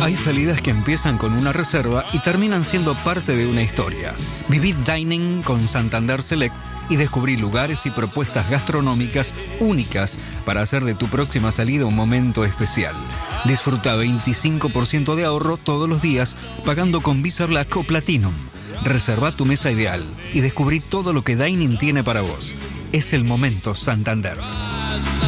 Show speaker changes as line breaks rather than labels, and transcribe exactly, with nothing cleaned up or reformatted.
Hay salidas que empiezan con una reserva y terminan siendo parte de una historia. Viví dining con Santander Select y descubrí lugares y propuestas gastronómicas únicas para hacer de tu próxima salida un momento especial. Disfruta veinticinco por ciento de ahorro todos los días pagando con Visa Black o Platinum. Reserva tu mesa ideal y descubrí todo lo que Dining tiene para vos. Es el momento Santander.